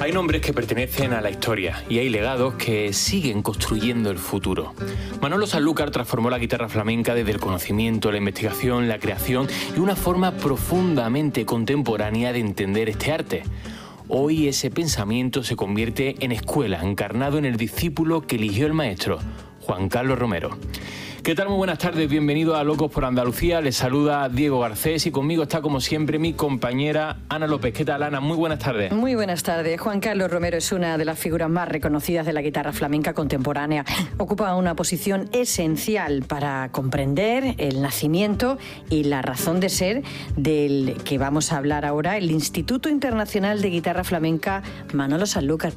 Hay nombres que pertenecen a la historia y hay legados que siguen construyendo el futuro. Manolo Sanlúcar transformó la guitarra flamenca desde el conocimiento, la investigación, la creación y una forma profundamente contemporánea de entender este arte. Hoy ese pensamiento se convierte en escuela, encarnado en el discípulo que eligió el maestro, Juan Carlos Romero. ¿Qué tal? Muy buenas tardes, bienvenidos a Locos por Andalucía. Les saluda Diego Garcés y conmigo está como siempre mi compañera Ana López. ¿Qué tal, Ana? Muy buenas tardes. Muy buenas tardes. Juan Carlos Romero es una de las figuras más reconocidas de la guitarra flamenca contemporánea. Ocupa una posición esencial para comprender el nacimiento y la razón de ser del que vamos a hablar ahora, el Instituto Internacional de Guitarra Flamenca Manolo Sanlúcar.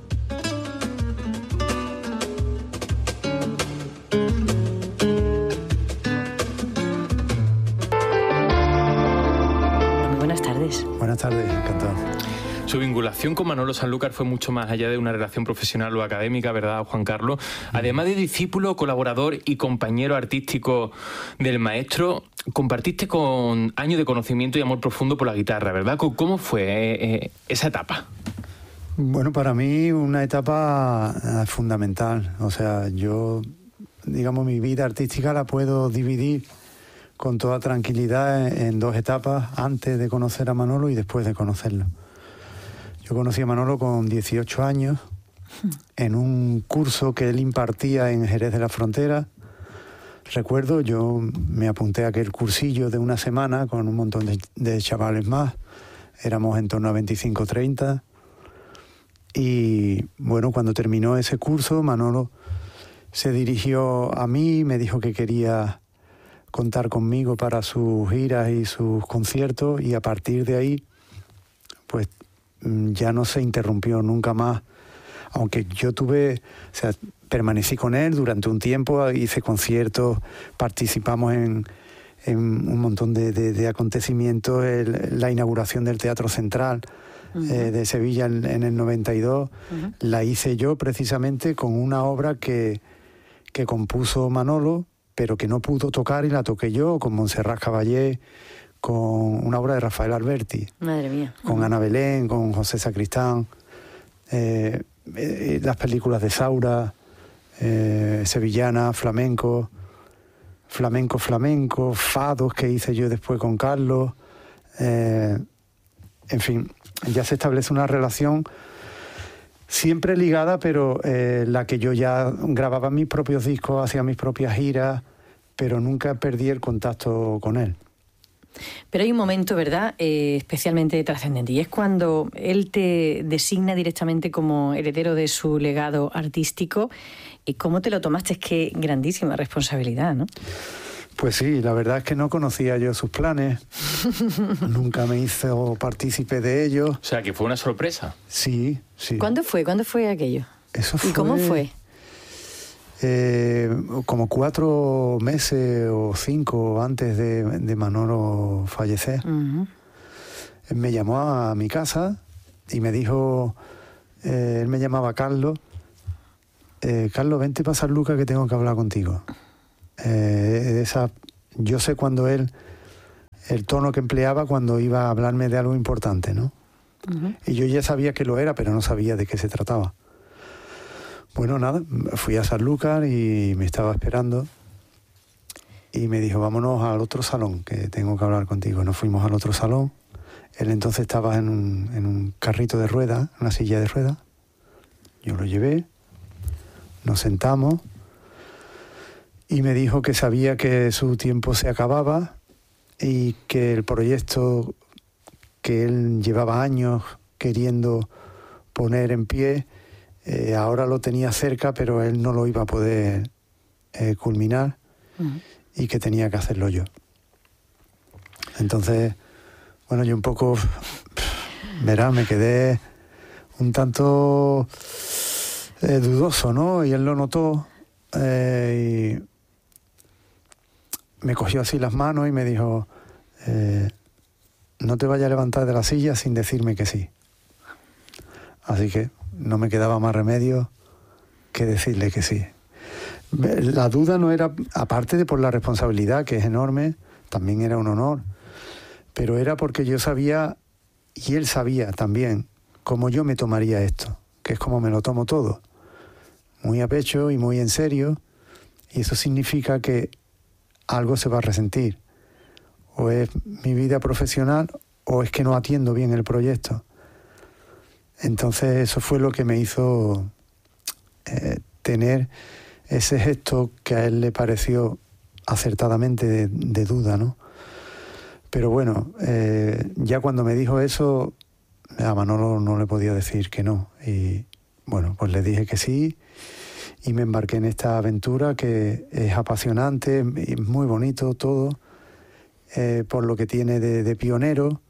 Buenas tardes, encantado. Su vinculación con Manolo Sanlúcar fue mucho más allá de una relación profesional o académica, ¿verdad, Juan Carlos? Además de discípulo, colaborador y compañero artístico del maestro, compartiste con años de conocimiento y amor profundo por la guitarra, ¿verdad? ¿Cómo fue esa etapa? Bueno, para mí una etapa fundamental. O sea, yo, digamos, mi vida artística la puedo dividir con toda tranquilidad en dos etapas, antes de conocer a Manolo y después de conocerlo. Yo conocí a Manolo con 18 años, en un curso que él impartía en Jerez de la Frontera. Recuerdo, yo me apunté a aquel cursillo de una semana con un montón de chavales más. Éramos en torno a 25 o 30. Y bueno, cuando terminó ese curso, Manolo se dirigió a mí y me dijo que quería contar conmigo para sus giras y sus conciertos, y a partir de ahí pues ya no se interrumpió nunca más, aunque yo permanecí con él durante un tiempo, hice conciertos, participamos en un montón de acontecimientos, la inauguración del Teatro Central de Sevilla en el 92, la hice yo precisamente con una obra que compuso Manolo, pero que no pudo tocar y la toqué yo, con Montserrat Caballé, con una obra de Rafael Alberti. Madre mía. Con Ana Belén, con José Sacristán, las películas de Saura, sevillana, flamenco, fados que hice yo después con Carlos. En fin, ya se establece una relación siempre ligada, pero la que yo ya grababa mis propios discos, hacía mis propias giras, pero nunca perdí el contacto con él. Pero hay un momento, ¿verdad?, especialmente trascendente, y es cuando él te designa directamente como heredero de su legado artístico. ¿Y cómo te lo tomaste? Es que grandísima responsabilidad, ¿no? Pues sí, la verdad es que no conocía yo sus planes, nunca me hizo partícipe de ellos. O sea, que fue una sorpresa. Sí, sí. ¿Cuándo fue aquello? Eso fue... ¿Y cómo fue? Como 4 meses o 5 antes de Manolo fallecer. Él me llamó a mi casa y me dijo, él me llamaba Carlos, Carlos, vente para Sanlúcar que tengo que hablar contigo. Yo sé cuando el tono que empleaba cuando iba a hablarme de algo importante, ¿no? Y yo ya sabía que lo era, pero no sabía de qué se trataba. Bueno, nada, fui a Sanlúcar y me estaba esperando y me dijo, vámonos al otro salón, que tengo que hablar contigo. Nos fuimos al otro salón. Él entonces estaba en un carrito de ruedas, una silla de ruedas. Yo lo llevé, nos sentamos y me dijo que sabía que su tiempo se acababa y que el proyecto que él llevaba años queriendo poner en pie, ahora lo tenía cerca, pero él no lo iba a poder culminar y que tenía que hacerlo yo. Entonces, bueno, yo un poco, verá, me quedé un tanto dudoso, ¿no? Y él lo notó y me cogió así las manos y me dijo, no te vayas a levantar de la silla sin decirme que sí. Así que no me quedaba más remedio que decirle que sí. La duda no era, aparte de por la responsabilidad, que es enorme, también era un honor, pero era porque yo sabía, y él sabía también, cómo yo me tomaría esto. que es como me lo tomo todo, muy a pecho y muy en serio, y eso significa que algo se va a resentir. O es mi vida profesional o es que no atiendo bien el proyecto. Entonces eso fue lo que me hizo tener ese gesto que a él le pareció acertadamente de duda, ¿no? Pero bueno, ya cuando me dijo eso, a Manolo no le podía decir que no. Y bueno, pues le dije que sí y me embarqué en esta aventura que es apasionante y muy bonito todo, por lo que tiene de pionero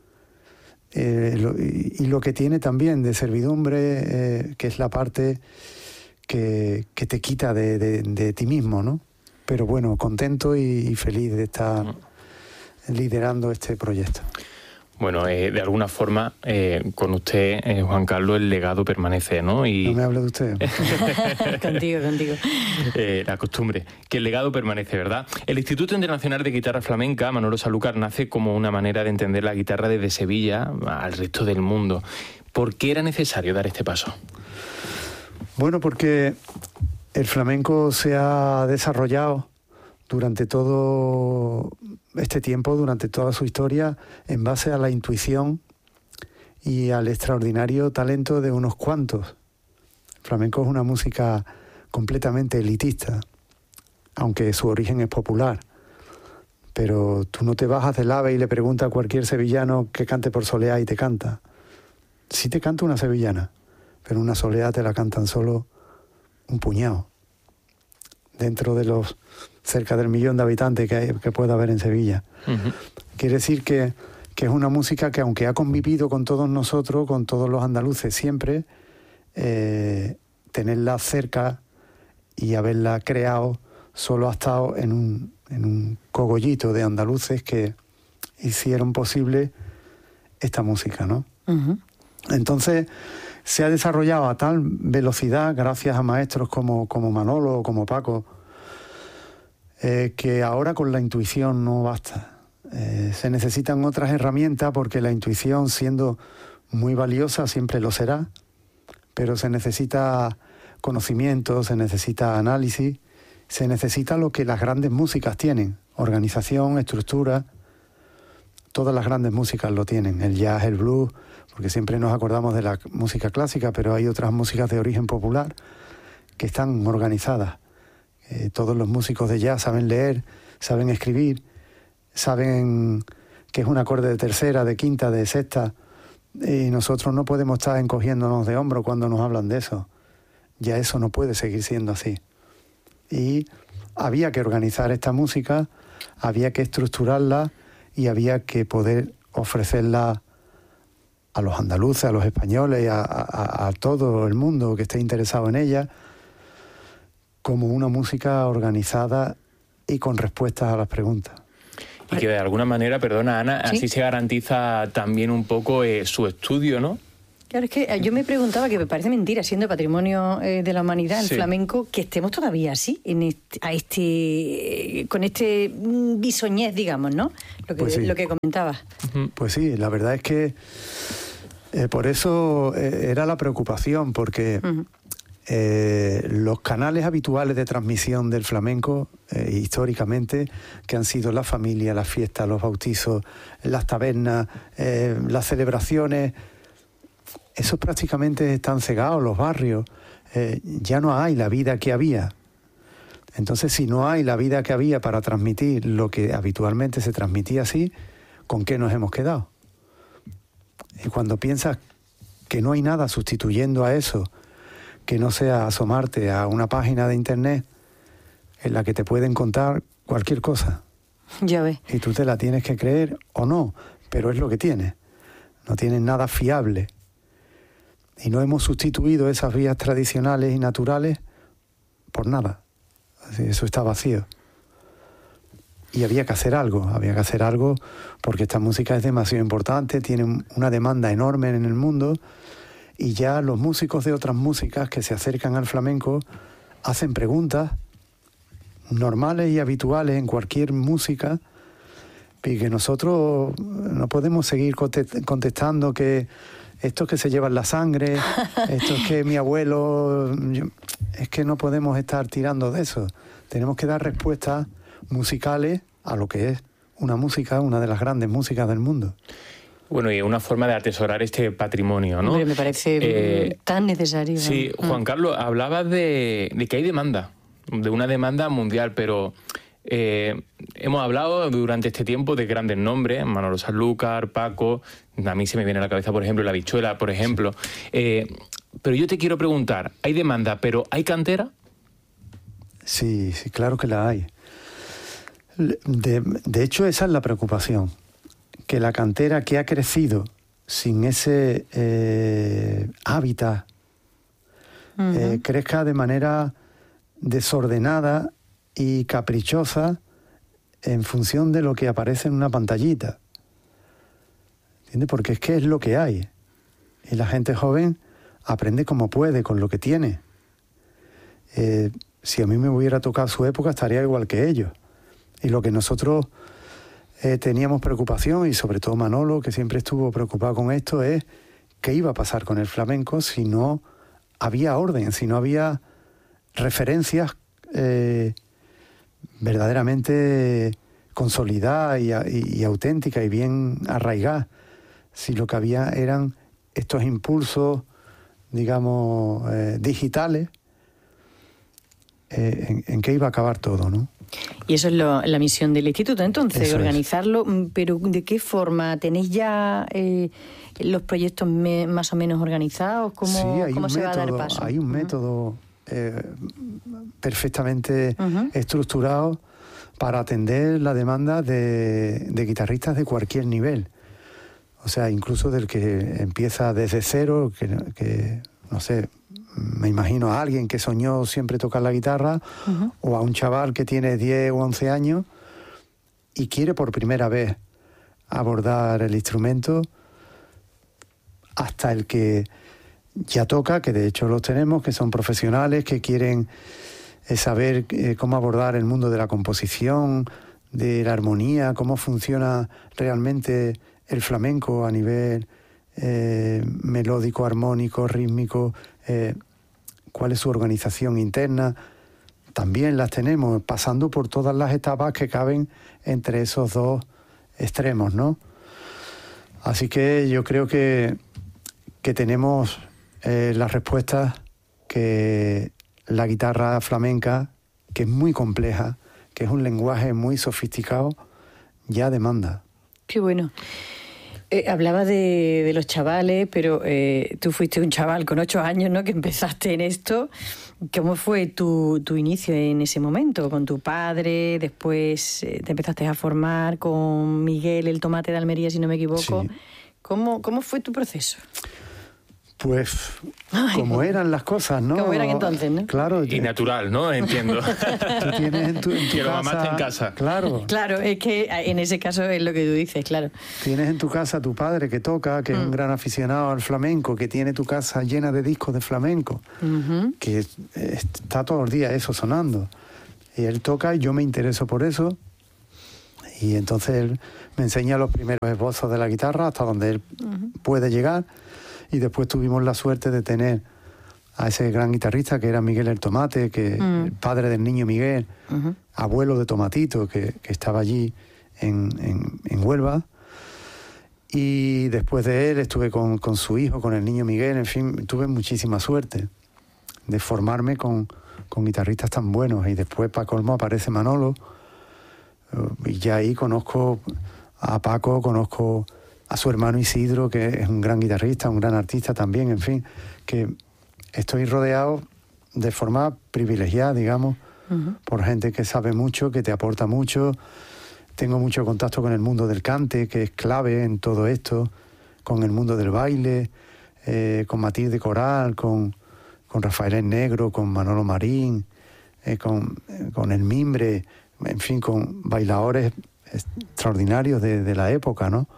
y lo que tiene también de servidumbre, que es la parte que te quita de ti mismo, ¿no? Pero bueno, contento y feliz de estar liderando este proyecto. Bueno, de alguna forma, con usted, Juan Carlos, el legado permanece, ¿no? Y... No me hable de usted. Contigo. La costumbre, que el legado permanece, ¿verdad? El Instituto Internacional de Guitarra Flamenca, Manolo Sanlúcar, nace como una manera de entender la guitarra desde Sevilla al resto del mundo. ¿Por qué era necesario dar este paso? Bueno, porque el flamenco se ha desarrollado durante todo este tiempo, durante toda su historia, en base a la intuición y al extraordinario talento de unos cuantos. El flamenco es una música completamente elitista, aunque su origen es popular. Pero tú no te bajas del AVE y le preguntas a cualquier sevillano que cante por soleá y te canta. Sí te canta una sevillana, pero una soleá te la cantan solo un puñado, dentro de los cerca del 1 millón de habitantes que pueda haber en Sevilla. Uh-huh. Quiere decir que es una música que, aunque ha convivido con todos nosotros, con todos los andaluces siempre, tenerla cerca y haberla creado solo ha estado en un cogollito de andaluces que hicieron posible esta música, ¿no? Uh-huh. Entonces se ha desarrollado a tal velocidad gracias a maestros como Manolo o como Paco, que ahora con la intuición no basta. Se necesitan otras herramientas, porque la intuición, siendo muy valiosa, siempre lo será, pero se necesita conocimiento, se necesita análisis, se necesita lo que las grandes músicas tienen: organización, estructura. Todas las grandes músicas lo tienen, el jazz, el blues, porque siempre nos acordamos de la música clásica, pero hay otras músicas de origen popular que están organizadas. Todos los músicos de jazz saben leer, saben escribir, saben que es un acorde de tercera, de quinta, de sexta, y nosotros no podemos estar encogiéndonos de hombro cuando nos hablan de eso. Ya eso no puede seguir siendo así. Y había que organizar esta música, había que estructurarla y había que poder ofrecerla a los andaluces, a los españoles, a todo el mundo que esté interesado en ella, como una música organizada y con respuestas a las preguntas. Y que de alguna manera, perdona Ana, ¿sí? Así se garantiza también un poco su estudio, ¿no? Claro, es que yo me preguntaba, que me parece mentira, siendo patrimonio de la humanidad, el flamenco, que estemos todavía así, con este bisoñez, digamos, ¿no? Lo que comentabas. Pues sí, la verdad es que por eso era la preocupación, porque los canales habituales de transmisión del flamenco, históricamente, que han sido la familia, las fiestas, los bautizos, las tabernas, las celebraciones, esos prácticamente están cegados, los barrios. Ya no hay la vida que había. Entonces, si no hay la vida que había para transmitir lo que habitualmente se transmitía así, ¿con qué nos hemos quedado? Y cuando piensas que no hay nada sustituyendo a eso, que no sea asomarte a una página de internet en la que te pueden contar cualquier cosa. Ya ves. Y tú te la tienes que creer o no, pero es lo que tiene. No tienes nada fiable. Y no hemos sustituido esas vías tradicionales y naturales por nada. Eso está vacío. Y había que hacer algo porque esta música es demasiado importante, tiene una demanda enorme en el mundo, y ya los músicos de otras músicas que se acercan al flamenco hacen preguntas normales y habituales en cualquier música, y que nosotros no podemos seguir contestando que esto es que se lleva en la sangre, esto es que mi abuelo... es que no podemos estar tirando de eso. Tenemos que dar respuestas musicales a lo que es una música, una de las grandes músicas del mundo. Bueno, y una forma de atesorar este patrimonio, ¿no? Hombre, me parece tan necesario. Sí, Juan Carlos, hablabas de que hay demanda, de una demanda mundial, pero hemos hablado durante este tiempo de grandes nombres, Manolo Sanlúcar, Paco, a mí se me viene a la cabeza, por ejemplo, La Habichuela, por ejemplo. Pero yo te quiero preguntar, ¿hay demanda, pero hay cantera? Sí, claro que la hay. De hecho, esa es la preocupación, que la cantera que ha crecido sin ese hábitat crezca de manera desordenada y caprichosa en función de lo que aparece en una pantallita. ¿Entiendes? Porque es que es lo que hay. Y la gente joven aprende como puede, con lo que tiene. Si a mí me hubiera tocado su época, estaría igual que ellos. Y lo que nosotros teníamos preocupación, y sobre todo Manolo, que siempre estuvo preocupado con esto, es qué iba a pasar con el flamenco si no había orden, si no había referencias verdaderamente consolidadas y auténticas y bien arraigadas. Si lo que había eran estos impulsos, digamos, digitales, en qué iba a acabar todo, ¿no? Y eso es la misión del instituto, entonces, eso organizarlo. Pero ¿de qué forma? ¿Tenéis ya los proyectos más o menos organizados? ¿Cómo se va a dar paso? Hay un método perfectamente estructurado para atender la demanda de guitarristas de cualquier nivel. O sea, incluso del que empieza desde cero, que no sé, me imagino a alguien que soñó siempre tocar la guitarra, o a un chaval que tiene 10 o 11 años y quiere por primera vez abordar el instrumento, hasta el que ya toca, que de hecho los tenemos, que son profesionales, que quieren saber cómo abordar el mundo de la composición, de la armonía, cómo funciona realmente el flamenco a nivel melódico, armónico, rítmico, cuál es su organización interna. También las tenemos, pasando por todas las etapas que caben entre esos dos extremos, ¿no? Así que yo creo que tenemos las respuestas que la guitarra flamenca, que es muy compleja, que es un lenguaje muy sofisticado, ya demanda. Qué bueno. Hablaba de los chavales, pero tú fuiste un chaval con 8 años, ¿no?, que empezaste en esto. ¿Cómo fue tu inicio en ese momento? ¿Con tu padre? Después te empezaste a formar con Miguel el Tomate de Almería, si no me equivoco. Sí. ¿Cómo fue tu proceso? Pues como eran las cosas, ¿no? Como eran entonces, ¿no? Claro. Y natural, ¿no? Entiendo. Tú tienes en tu que lo casa, mamaste en casa. Claro. Claro, es que en ese caso es lo que tú dices, claro. Tienes en tu casa a tu padre que toca, que es un gran aficionado al flamenco, que tiene tu casa llena de discos de flamenco, que está todos los días eso sonando. Y él toca y yo me intereso por eso. Y entonces él me enseña los primeros esbozos de la guitarra hasta donde él puede llegar. Y después tuvimos la suerte de tener a ese gran guitarrista que era Miguel el Tomate, que el padre del niño Miguel, abuelo de Tomatito, que estaba allí en Huelva. Y después de él estuve con su hijo, con el niño Miguel. En fin, tuve muchísima suerte de formarme con guitarristas tan buenos. Y después, para colmo, aparece Manolo. Y ya ahí conozco a Paco, conozco a su hermano Isidro, que es un gran guitarrista, un gran artista también, en fin, que estoy rodeado de forma privilegiada, digamos, por gente que sabe mucho, que te aporta mucho. Tengo mucho contacto con el mundo del cante, que es clave en todo esto, con el mundo del baile, con Matilde Coral, con Rafael El Negro, con Manolo Marín, con El Mimbre, en fin, con bailadores extraordinarios de la época, ¿no?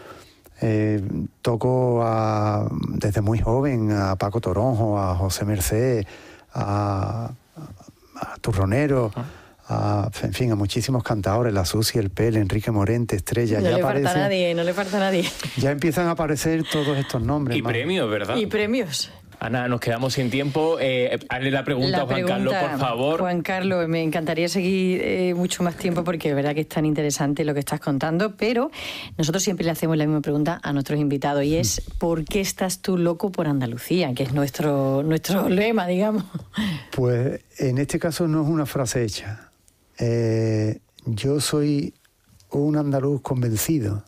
Toco desde muy joven a Paco Toronjo, a José Mercé, a Turronero, en fin, a muchísimos cantadores, la Susi, el Pel, Enrique Morente, Estrella. No le falta a nadie. Ya empiezan a aparecer todos estos nombres. Y premios, ¿verdad? Y premios. Ana, nos quedamos sin tiempo. Hazle la pregunta a Juan Carlos, por favor. Juan Carlos, me encantaría seguir mucho más tiempo porque es verdad que es tan interesante lo que estás contando, pero nosotros siempre le hacemos la misma pregunta a nuestros invitados y es ¿por qué estás tú loco por Andalucía? Que es nuestro lema, digamos. Pues en este caso no es una frase hecha. Yo soy un andaluz convencido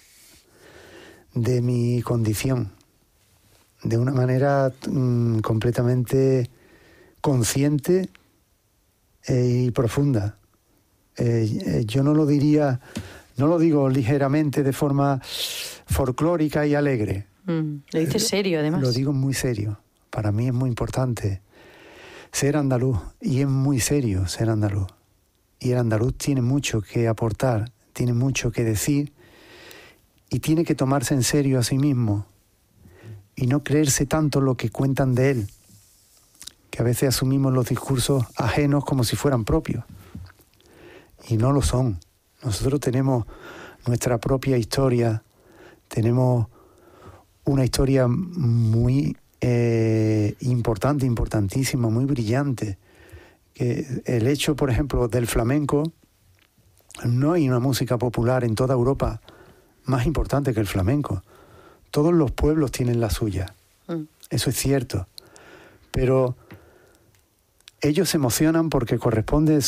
de mi condición, de una manera completamente consciente y profunda. Yo no lo digo ligeramente de forma folclórica y alegre. Lo dices serio, además. Lo digo muy serio. Para mí es muy importante ser andaluz, y es muy serio ser andaluz. Y el andaluz tiene mucho que aportar, tiene mucho que decir, y tiene que tomarse en serio a sí mismo y no creerse tanto lo que cuentan de él, que a veces asumimos los discursos ajenos como si fueran propios, y no lo son. Nosotros tenemos nuestra propia historia, tenemos una historia muy importante, importantísima, muy brillante. Que el hecho, por ejemplo, del flamenco, no hay una música popular en toda Europa más importante que el flamenco. Todos los pueblos tienen la suya. Eso es cierto. Pero ellos se emocionan porque corresponde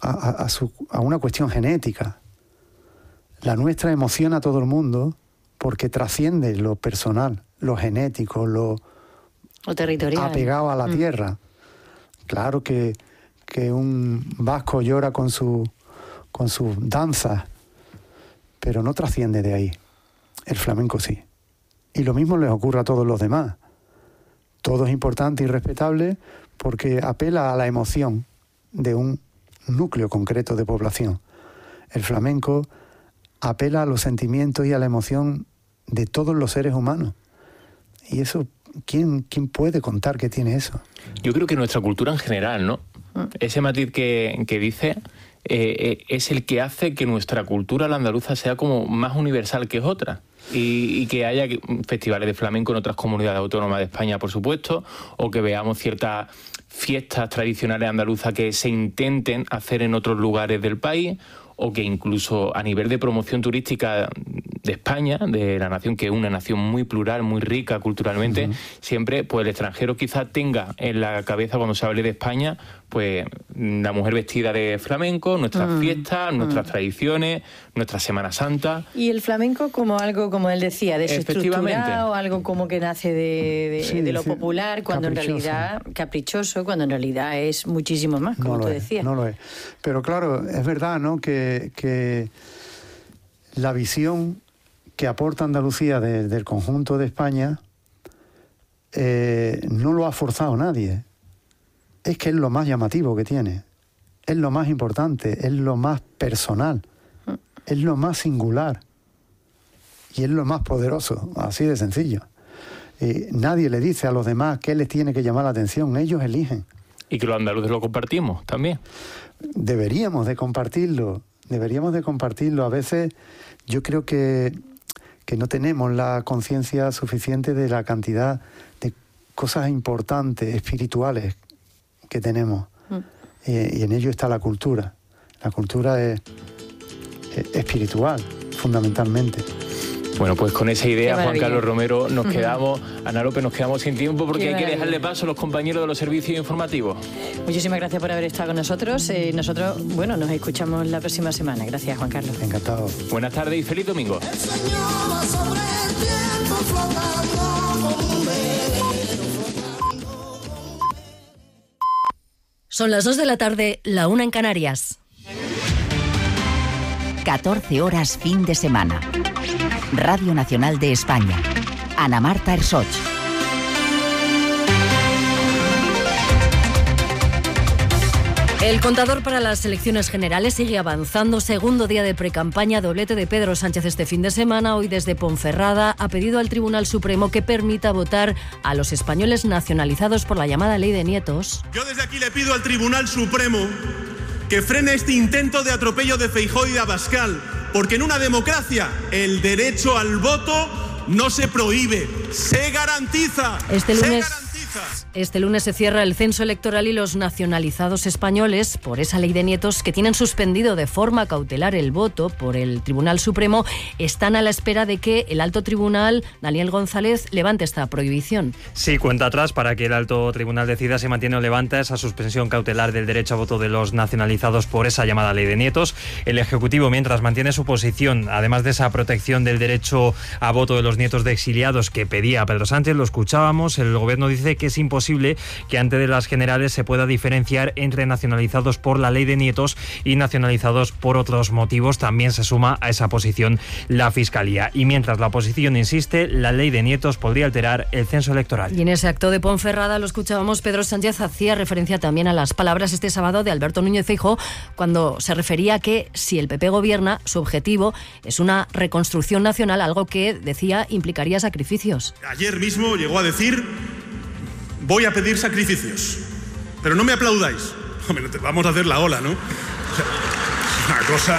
a una cuestión genética. La nuestra emociona a todo el mundo porque trasciende lo personal, lo genético, lo territorial, apegado a la tierra. Claro que un vasco llora con sus danzas, pero no trasciende de ahí. El flamenco sí. Y lo mismo les ocurre a todos los demás. Todo es importante y respetable porque apela a la emoción de un núcleo concreto de población. El flamenco apela a los sentimientos y a la emoción de todos los seres humanos. Y eso, ¿quién puede contar que tiene eso? Yo creo que nuestra cultura en general, ¿no? Ese matiz que dice es el que hace que nuestra cultura, la andaluza, sea como más universal que otra. Y que haya festivales de flamenco en otras comunidades autónomas de España, por supuesto, o que veamos ciertas fiestas tradicionales andaluzas que se intenten hacer en otros lugares del país, o que incluso a nivel de promoción turística de España, de la nación, que es una nación muy plural, muy rica culturalmente, siempre pues el extranjero quizá tenga en la cabeza, cuando se hable de España, pues la mujer vestida de flamenco, nuestras fiestas, nuestras tradiciones, nuestra Semana Santa. Y el flamenco como algo, como él decía, desestructurado, algo como que nace de lo popular, cuando en realidad, caprichoso, cuando en realidad es muchísimo más, como tú decías. No lo es. Pero claro, es verdad, ¿no?, que la visión que aporta Andalucía del conjunto de España no lo ha forzado nadie. Es que es lo más llamativo que tiene, es lo más importante, es lo más personal, es lo más singular y es lo más poderoso, así de sencillo. Nadie le dice a los demás qué les tiene que llamar la atención, ellos eligen. Y que los andaluces lo compartimos también. Deberíamos de compartirlo. A veces yo creo que no tenemos la conciencia suficiente de la cantidad de cosas importantes, espirituales, que tenemos. Y en ello está la cultura. La cultura es espiritual, fundamentalmente. Bueno, pues con esa idea, Juan Carlos Romero, nos quedamos. Ana López, nos quedamos sin tiempo porque hay que dejarle paso a los compañeros de los servicios informativos. Muchísimas gracias por haber estado con nosotros. Nosotros, nos escuchamos la próxima semana. Gracias, Juan Carlos. Encantado. Buenas tardes y feliz domingo. Son las 2 de la tarde, la 1 en Canarias. 14 horas fin de semana. Radio Nacional de España. Ana Marta Ersoch. El contador para las elecciones generales sigue avanzando. Segundo día de precampaña, doblete de Pedro Sánchez este fin de semana. Hoy desde Ponferrada ha pedido al Tribunal Supremo que permita votar a los españoles nacionalizados por la llamada Ley de Nietos. Yo desde aquí le pido al Tribunal Supremo que frene este intento de atropello de Feijóo y de Abascal, porque en una democracia el derecho al voto no se prohíbe, se garantiza. Este lunes se cierra el censo electoral y los nacionalizados españoles, por esa ley de nietos que tienen suspendido de forma cautelar el voto por el Tribunal Supremo, están a la espera de que el alto tribunal, Daniel González, levante esta prohibición. Sí, cuenta atrás para que el alto tribunal decida si mantiene o levanta esa suspensión cautelar del derecho a voto de los nacionalizados por esa llamada ley de nietos. El Ejecutivo, mientras, mantiene su posición, además de esa protección del derecho a voto de los nietos de exiliados que pedía Pedro Sánchez, lo escuchábamos. El Gobierno dice que es imposible que antes de las generales se pueda diferenciar entre nacionalizados por la ley de nietos y nacionalizados por otros motivos. También se suma a esa posición la Fiscalía. Y mientras la oposición insiste, la ley de nietos podría alterar el censo electoral. Y en ese acto de Ponferrada, lo escuchábamos, Pedro Sánchez hacía referencia también a las palabras este sábado de Alberto Núñez Feijóo cuando se refería a que si el PP gobierna, su objetivo es una reconstrucción nacional, algo que, decía, implicaría sacrificios. Ayer mismo llegó a decir: voy a pedir sacrificios, pero no me aplaudáis. Hombre, vamos a hacer la ola, ¿no? O sea, es una cosa...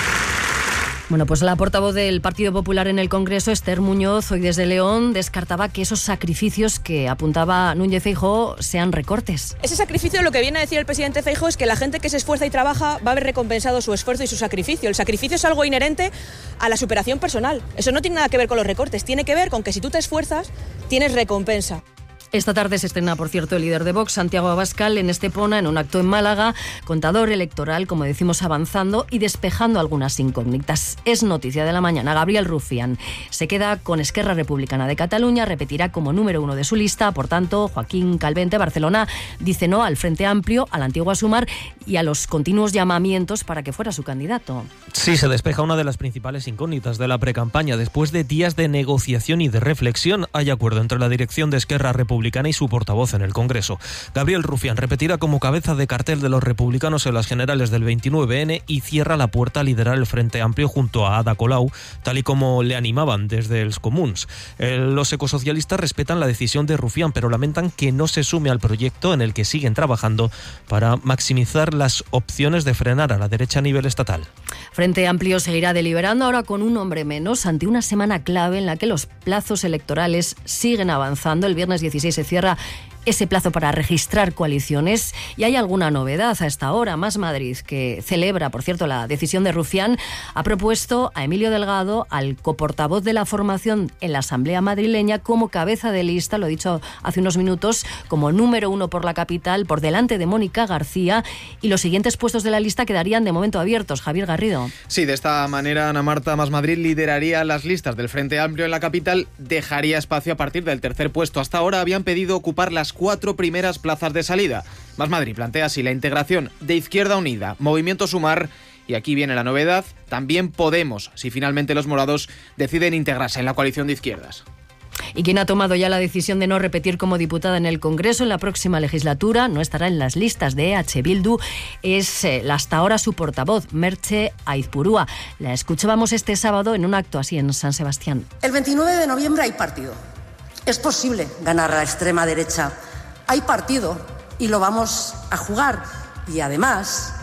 Bueno, pues la portavoz del Partido Popular en el Congreso, Esther Muñoz, hoy desde León, descartaba que esos sacrificios que apuntaba Núñez Feijóo sean recortes. Ese sacrificio, lo que viene a decir el presidente Feijóo es que la gente que se esfuerza y trabaja va a ver recompensado su esfuerzo y su sacrificio. El sacrificio es algo inherente a la superación personal. Eso no tiene nada que ver con los recortes, tiene que ver con que si tú te esfuerzas, tienes recompensa. Esta tarde se estrena, por cierto, el líder de Vox, Santiago Abascal, en Estepona, en un acto en Málaga, contador electoral, como decimos, avanzando y despejando algunas incógnitas. Es noticia de la mañana. Gabriel Rufián se queda con Esquerra Republicana de Cataluña, repetirá como número 1 de su lista. Por tanto, Joaquín Calvente, Barcelona, dice no al Frente Amplio, a la antigua Sumar y a los continuos llamamientos para que fuera su candidato. Sí, se despeja una de las principales incógnitas de la precampaña. Después de días de negociación y de reflexión, hay acuerdo entre la dirección de Esquerra Republicana y su portavoz en el Congreso. Gabriel Rufián repetirá como cabeza de cartel de los republicanos en las generales del 29N y cierra la puerta a liderar el Frente Amplio junto a Ada Colau, tal y como le animaban desde els Comuns. Los ecosocialistas respetan la decisión de Rufián, pero lamentan que no se sume al proyecto en el que siguen trabajando para maximizar las opciones de frenar a la derecha a nivel estatal. Frente Amplio seguirá deliberando ahora con un hombre menos ante una semana clave en la que los plazos electorales siguen avanzando. El viernes 16 se cierra ese plazo para registrar coaliciones y hay alguna novedad a esta hora. Más Madrid, que celebra, por cierto, la decisión de Rufián, ha propuesto a Emilio Delgado, al coportavoz de la formación en la Asamblea madrileña, como cabeza de lista, lo he dicho hace unos minutos, como número 1 por la capital, por delante de Mónica García, y los siguientes puestos de la lista quedarían de momento abiertos. Javier Garrido. Sí, de esta manera Ana Marta Más Madrid lideraría las listas del Frente Amplio en la capital, dejaría espacio a partir del tercer puesto. Hasta ahora habían pedido ocupar las 4 primeras plazas de salida. Más Madrid plantea así la integración de Izquierda Unida, Movimiento Sumar y aquí viene la novedad, también Podemos, si finalmente los morados deciden integrarse en la coalición de izquierdas. Y quien ha tomado ya la decisión de no repetir como diputada en el Congreso en la próxima legislatura, no estará en las listas de EH Bildu, es la hasta ahora su portavoz, Merche Aizpurúa. La escuchábamos este sábado en un acto así en San Sebastián. El 29 de noviembre hay partido. Es posible ganar a la extrema derecha. Hay partido y lo vamos a jugar. Y además,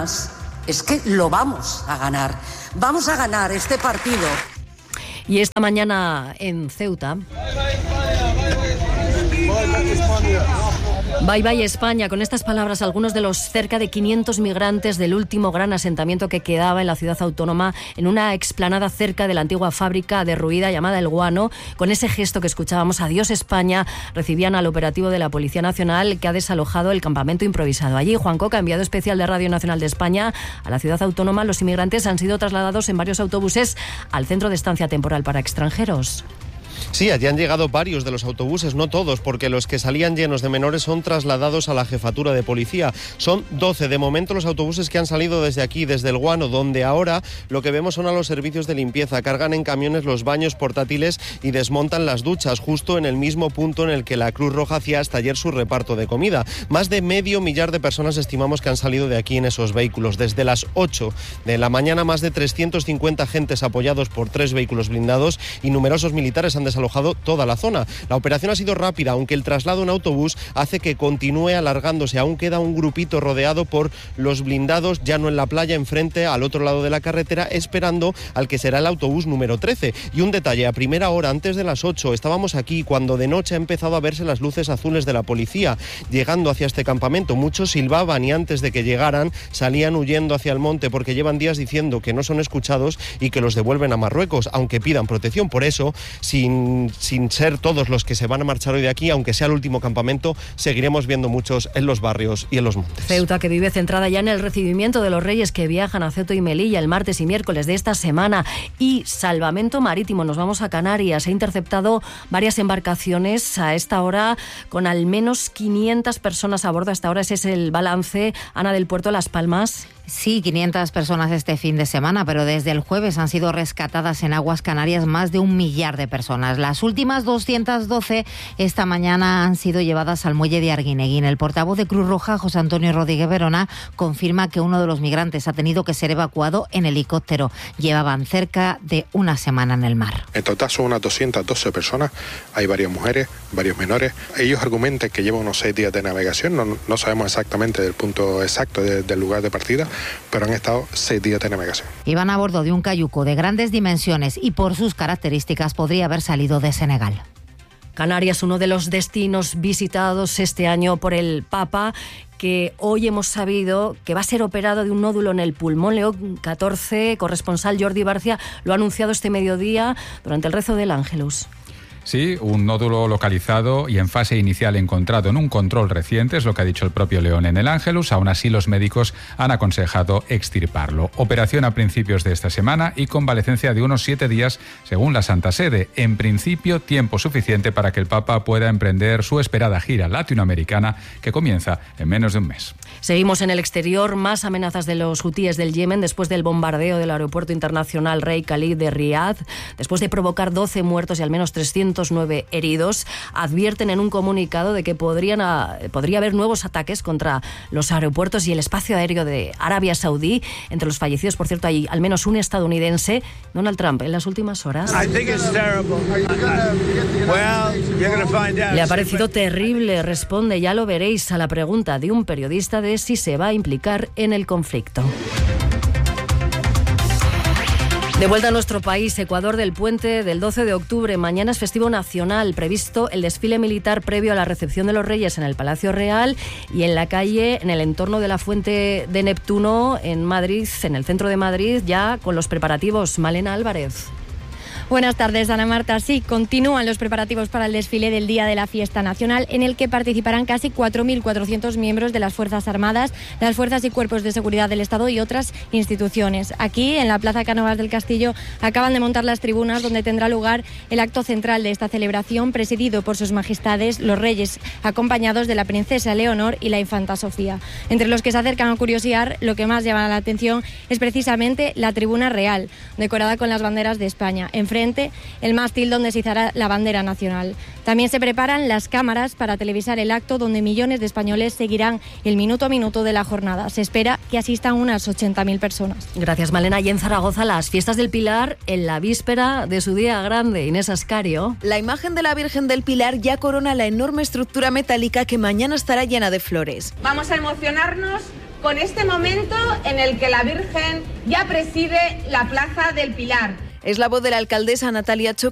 es que lo vamos a ganar. Vamos a ganar este partido. Y esta mañana en Ceuta... Bye bye España. Con estas palabras, algunos de los cerca de 500 migrantes del último gran asentamiento que quedaba en la ciudad autónoma, en una explanada cerca de la antigua fábrica derruida llamada El Guano, con ese gesto que escuchábamos, adiós España, recibían al operativo de la Policía Nacional que ha desalojado el campamento improvisado. Allí, Juan Coca, enviado especial de Radio Nacional de España a la ciudad autónoma, los inmigrantes han sido trasladados en varios autobuses al centro de estancia temporal para extranjeros. Sí, allí han llegado varios de los autobuses, no todos, porque los que salían llenos de menores son trasladados a la jefatura de policía. Son 12 de momento los autobuses que han salido desde aquí, desde El Guano, donde ahora lo que vemos son a los servicios de limpieza. Cargan en camiones los baños portátiles y desmontan las duchas, justo en el mismo punto en el que la Cruz Roja hacía hasta ayer su reparto de comida. Más de 500.000 de personas estimamos que han salido de aquí en esos vehículos. Desde las 8 de la mañana, más de 350 agentes apoyados por 3 vehículos blindados y numerosos militares han han desalojado toda la zona. La operación ha sido rápida, aunque el traslado en autobús hace que continúe alargándose. Aún queda un grupito rodeado por los blindados, ya no en la playa, enfrente, al otro lado de la carretera, esperando al que será el autobús número 13. Y un detalle, a primera hora, antes de las 8, estábamos aquí cuando de noche ha empezado a verse las luces azules de la policía llegando hacia este campamento. Muchos silbaban y antes de que llegaran salían huyendo hacia el monte porque llevan días diciendo que no son escuchados y que los devuelven a Marruecos, aunque pidan protección. Por eso, sin ser todos los que se van a marchar hoy de aquí, aunque sea el último campamento, seguiremos viendo muchos en los barrios y en los montes. Ceuta, que vive centrada ya en el recibimiento de los reyes que viajan a Ceuta y Melilla el martes y miércoles de esta semana. Y salvamento marítimo, nos vamos a Canarias. Ha interceptado varias embarcaciones a esta hora con al menos 500 personas a bordo. Hasta ahora ese es el balance. Ana, del puerto de Las Palmas. Sí, 500 personas este fin de semana, pero desde el jueves han sido rescatadas en aguas canarias más de 1 millar de personas. Las últimas 212 esta mañana han sido llevadas al muelle de Arguineguín. El portavoz de Cruz Roja, José Antonio Rodríguez Verona, confirma que uno de los migrantes ha tenido que ser evacuado en helicóptero. Llevaban cerca de una semana en el mar. En total son unas 212 personas, hay varias mujeres, varios menores. Ellos argumentan que llevan unos 6 días de navegación, no sabemos exactamente el punto exacto del lugar de partida, pero han estado 6 días de navegación. Iban a bordo de un cayuco de grandes dimensiones y por sus características podría haber salido de Senegal. Canarias, uno de los destinos visitados este año por el Papa, que hoy hemos sabido que va a ser operado de un nódulo en el pulmón. León XIV, corresponsal Jordi Barcia, lo ha anunciado este mediodía durante el rezo del Ángelus. Sí, un nódulo localizado y en fase inicial encontrado en un control reciente, es lo que ha dicho el propio León en el Ángelus. Aún así, los médicos han aconsejado extirparlo. Operación a principios de esta semana y convalecencia de unos 7 días, según la Santa Sede. En principio, tiempo suficiente para que el Papa pueda emprender su esperada gira latinoamericana, que comienza en menos de un mes. Seguimos en el exterior. Más amenazas de los hutíes del Yemen después del bombardeo del aeropuerto internacional Rey Khalid de Riad. Después de provocar 12 muertos y al menos 309 heridos, advierten en un comunicado de que podría haber nuevos ataques contra los aeropuertos y el espacio aéreo de Arabia Saudí. Entre los fallecidos, por cierto, hay al menos un estadounidense, Donald Trump, en las últimas horas. Le ha parecido terrible, responde, ya lo veréis, a la pregunta de un periodista de si se va a implicar en el conflicto. De vuelta a nuestro país, Ecuador, del puente del 12 de octubre. Mañana es festivo nacional, previsto el desfile militar previo a la recepción de los Reyes en el Palacio Real y en la calle, en el entorno de la Fuente de Neptuno, en Madrid, en el centro de Madrid, ya con los preparativos. Malena Álvarez. Buenas tardes, Ana Marta. Sí, continúan los preparativos para el desfile del Día de la Fiesta Nacional, en el que participarán casi 4.400 miembros de las Fuerzas Armadas, las Fuerzas y Cuerpos de Seguridad del Estado y otras instituciones. Aquí, en la Plaza Cánovas del Castillo, acaban de montar las tribunas donde tendrá lugar el acto central de esta celebración, presidido por sus majestades, los Reyes, acompañados de la Princesa Leonor y la Infanta Sofía. Entre los que se acercan a curiosear, lo que más llama la atención es precisamente la tribuna real, decorada con las banderas de España. Enfrente, el mástil donde se izará la bandera nacional. También se preparan las cámaras para televisar el acto, donde millones de españoles seguirán el minuto a minuto de la jornada. Se espera que asistan unas 80.000 personas. Gracias, Malena. Y en Zaragoza, las fiestas del Pilar en la víspera de su día grande. Inés Ascario. La imagen de la Virgen del Pilar ya corona la enorme estructura metálica que mañana estará llena de flores. Vamos a emocionarnos con este momento en el que la Virgen ya preside la Plaza del Pilar. Es la voz de la alcaldesa Natalia Cho,